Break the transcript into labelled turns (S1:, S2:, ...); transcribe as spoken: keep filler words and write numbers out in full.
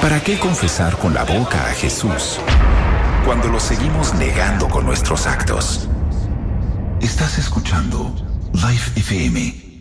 S1: ¿Para qué confesar con la boca a Jesús cuando lo seguimos negando con nuestros actos? Estás escuchando Life F M.